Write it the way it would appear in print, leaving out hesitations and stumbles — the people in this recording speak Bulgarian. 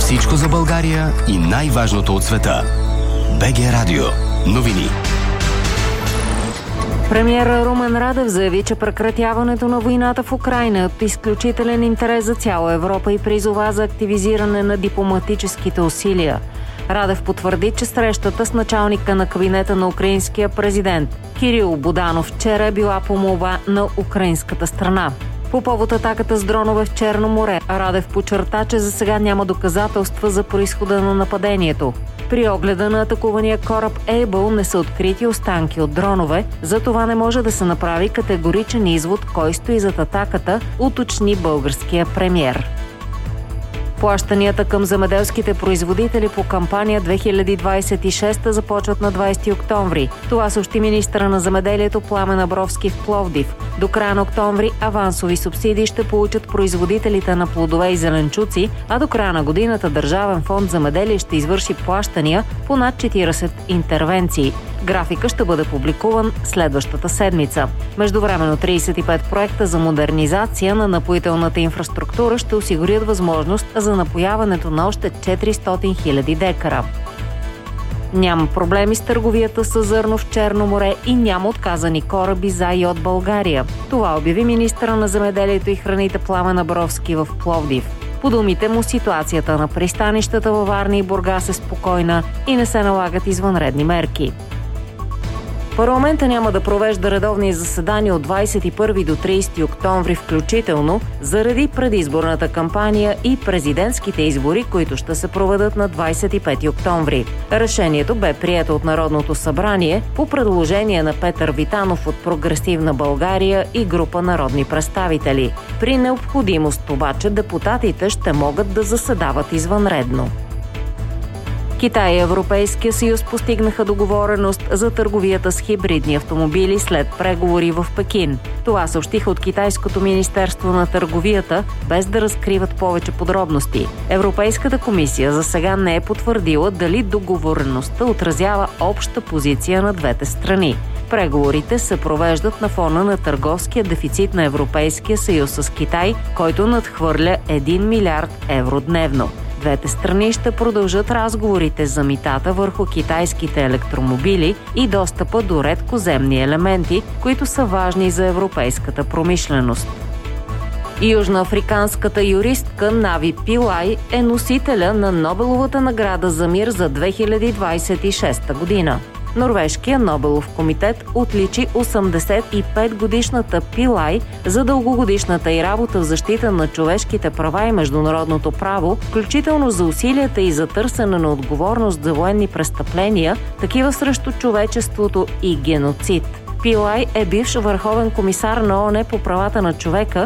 Всичко за България и най-важното от света. БГ Радио. Новини. Премиер Румен Радев заяви, че прекратяването на войната в Украйна е от изключителен интерес за цяла Европа и призова за активизиране на дипломатическите усилия. Радев потвърди, че срещата с началника на кабинета на украинския президент Кирил Буданов вчера е била по молба на украинската страна. По повод атаката с дронове в Черно море, Радев подчерта, че за сега няма доказателства за произхода на нападението. При огледа на атакувания кораб Ейбъл не са открити останки от дронове, затова не може да се направи категоричен извод кой стои зад атаката, уточни българския премиер. Плащанията към земеделските производители по кампания 2026 започват на 20 октомври. Това съобщи министъра на земеделието Пламен Абровски в Пловдив. До края на октомври авансови субсидии ще получат производителите на плодове и зеленчуци, а до края на годината Държавен фонд земеделие ще извърши плащания по над 40 интервенции. Графика ще бъде публикуван следващата седмица. Междувременно 35 проекта за модернизация на напоителната инфраструктура ще осигурят възможност за напояването на още 400 000 декара. Няма проблеми с търговията с зърно в Черно море и няма отказани кораби за и от България. Това обяви министъра на земеделието и храните Пламен Абровски в Пловдив. По думите му, ситуацията на пристанищата във Варна и Бургас е спокойна и не се налагат извънредни мерки. Парламента няма да провежда редовни заседания от 21 до 30 октомври включително, заради предизборната кампания и президентските избори, които ще се проведат на 25 октомври. Решението бе прието от Народното събрание по предложение на Петър Витанов от Прогресивна България и група народни представители. При необходимост обаче депутатите ще могат да заседават извънредно. Китай и Европейския съюз постигнаха договореност за търговията с хибридни автомобили след преговори в Пекин. Това съобщиха от Китайското министерство на търговията, без да разкриват повече подробности. Европейската комисия за сега не е потвърдила дали договореността отразява обща позиция на двете страни. Преговорите се провеждат на фона на търговския дефицит на Европейския съюз с Китай, който надхвърля 1 милиард евро дневно. Двете страни ще продължат разговорите за митата върху китайските електромобили и достъпа до редкоземни елементи, които са важни за европейската промишленост. Южноафриканската юристка Нави Пилай е носителя на Нобеловата награда за мир за 2026 година. Норвежкият Нобелов комитет отличи 85-годишната Пилай за дългогодишната й работа в защита на човешките права и международното право, включително за усилията и за търсене на отговорност за военни престъпления, такива срещу човечеството и геноцид. Пилай е бивш върховен комисар на ООН по правата на човека